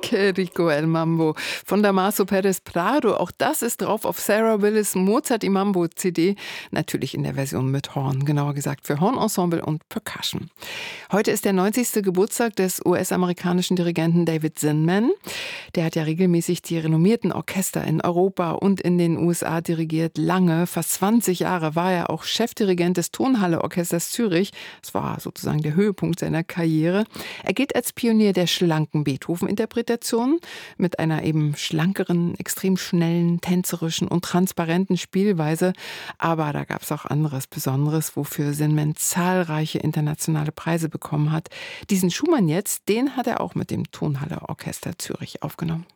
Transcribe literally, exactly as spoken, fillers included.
Que rico el Mambo von Damaso Pérez Prado. Auch das ist drauf auf Sarah Willis Mozart y Mambo C D. Natürlich in der Version mit Horn, genauer gesagt für Hornensemble und Percussion. Heute ist der neunzigste Geburtstag des U S-amerikanischen Dirigenten David Zinman. Der hat ja regelmäßig die renommierten Orchester in Europa und in den U S A dirigiert. Lange, fast zwanzig Jahre, war er auch Chefdirigent des Tonhalle-Orchesters Zürich. Das war sozusagen der Höhepunkt seiner Karriere. Er gilt als Pionier der schlanken Beethoven-Interpretation mit einer eben schlankeren, extrem schnellen, tänzerischen und transparenten Spielweise. Aber da gab es auch anderes Besonderes, wofür Zinman zahlreiche internationale Preise bekommen hat. Diesen Schumann jetzt, den hat er auch mit dem Tonhalle-Orchester Zürich aufgenommen.